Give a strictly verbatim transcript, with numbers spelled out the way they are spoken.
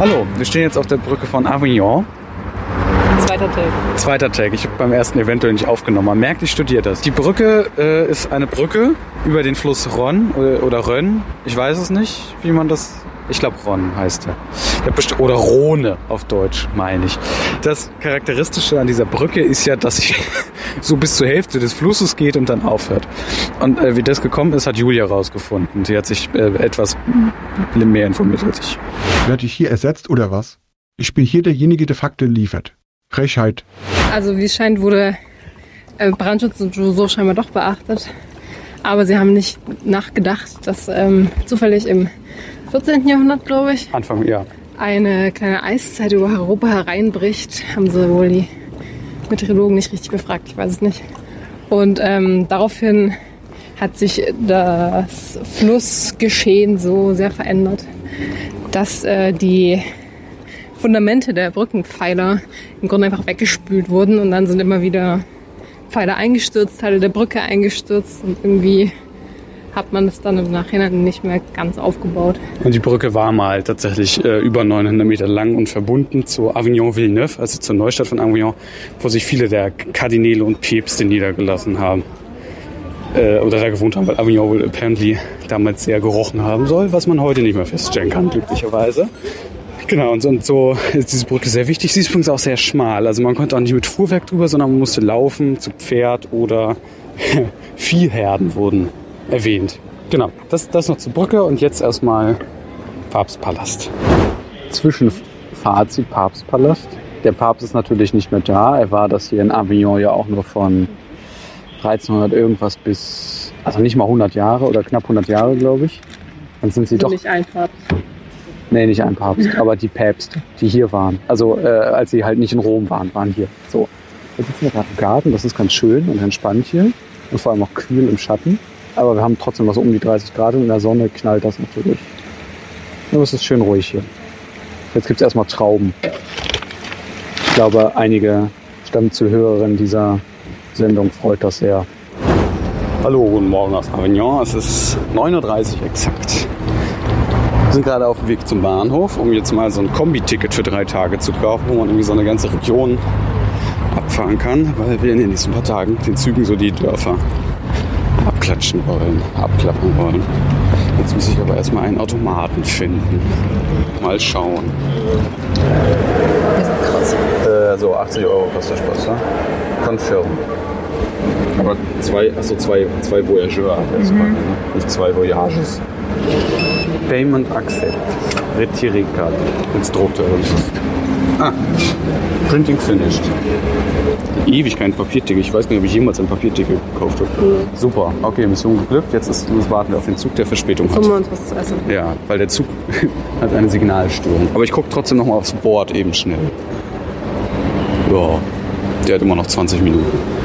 Hallo, wir stehen jetzt auf der Brücke von Avignon. Zweiter Take. Zweiter Take. Ich habe beim ersten eventuell nicht aufgenommen. Man merkt, ich studiere das. Die Brücke äh, ist eine Brücke über den Fluss Rhône oder, oder Rhön. Ich weiß es nicht, wie man das... Ich glaube, Rhône heißt er. Oder Rhone auf Deutsch, meine ich. Das Charakteristische an dieser Brücke ist ja, dass sie so bis zur Hälfte des Flusses geht und dann aufhört. Und äh, wie das gekommen ist, hat Julia rausgefunden. Sie hat sich äh, etwas mehr informiert als ich. Werde ich hier ersetzt oder was? Ich bin hier derjenige, der Fakten liefert. Frechheit. Also wie es scheint, wurde äh, Brandschutz und so scheinbar doch beachtet. Aber sie haben nicht nachgedacht, dass ähm, zufällig im vierzehnten Jahrhundert, glaube ich, Anfang, ja, eine kleine Eiszeit über Europa hereinbricht. Haben sie wohl die Meteorologen nicht richtig befragt, ich weiß es nicht. Und ähm, daraufhin hat sich das Flussgeschehen so sehr verändert, dass äh, die Fundamente der Brückenpfeiler im Grunde einfach weggespült wurden und dann sind immer wieder Pfeiler eingestürzt, Teile der Brücke eingestürzt und irgendwie hat man das dann im Nachhinein nicht mehr ganz aufgebaut. Und die Brücke war mal tatsächlich äh, über neunhundert Meter lang und verbunden zu Avignon-Villeneuve, also zur Neustadt von Avignon, wo sich viele der Kardinäle und Päpste niedergelassen haben. Äh, oder da gewohnt haben, weil Avignon wohl apparently damals sehr gerochen haben soll, was man heute nicht mehr feststellen kann, glücklicherweise. Genau, und, und so ist diese Brücke sehr wichtig. Sie ist übrigens auch sehr schmal. Also man konnte auch nicht mit Fuhrwerk drüber, sondern man musste laufen zu Pferd oder Viehherden wurden erwähnt. Genau, das, das noch zur Brücke und jetzt erstmal Papstpalast. Zwischenfazit Papstpalast. Der Papst ist natürlich nicht mehr da. Er war das hier in Avignon ja auch nur von dreizehnhundert irgendwas bis, also nicht mal hundert Jahre oder knapp hundert Jahre, glaube ich. Dann sind sie Also doch... nicht ein Papst. Nee, nicht ein Papst, aber die Päpste, die hier waren. Also äh, als sie halt nicht in Rom waren, waren hier. So, jetzt sitzen wir gerade im Garten, das ist ganz schön und entspannt hier. Und vor allem auch kühl im Schatten. Aber wir haben trotzdem noch so um die dreißig Grad und in der Sonne knallt das natürlich. Nur es ist schön ruhig hier. Jetzt gibt es erstmal Trauben. Ich glaube, einige Stammzuhörerinnen dieser Sendung freut das sehr. Hallo, guten Morgen aus Avignon. Es ist neun Uhr dreißig exakt. Wir sind gerade auf dem Weg zum Bahnhof, um jetzt mal so ein Kombi-Ticket für drei Tage zu kaufen, wo man irgendwie so eine ganze Region abfahren kann, weil wir in den nächsten paar Tagen den Zügen so die Dörfer abklatschen wollen, abklappern wollen. Jetzt muss ich aber erstmal einen Automaten finden. Mal schauen. Das ist krass. Äh, so achtzig Euro kostet der Spaß, ja? Confirm. Aber zwei, achso, zwei, zwei Voyageurs, also mhm. nicht zwei Voyages. Payment Accept. Retiré Card. Jetzt druckt er irgendwas. Ah, Printing Finished. Ewig kein Papierticket. Ich weiß nicht, ob ich jemals ein Papierticket gekauft habe. Mhm. Super. Okay, Mission geglückt. Jetzt ist, jetzt warten wir auf den Zug, der Verspätung hat. Kommen wir uns was zu essen. Ja, weil der Zug hat eine Signalstörung. Aber ich gucke trotzdem noch mal aufs Board eben schnell. Ja, der hat immer noch zwanzig Minuten.